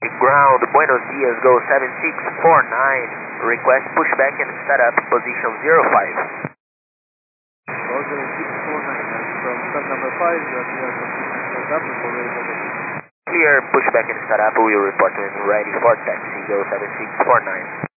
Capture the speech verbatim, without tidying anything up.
Ground, Buenos Dias, go seven six four nine. Request pushback and startup, position zero five. Go seven six four nine, and from start number five, you are clear for startup for ready for taxi. Clear, pushback and startup, we will report when ready for taxi, go seven six four nine.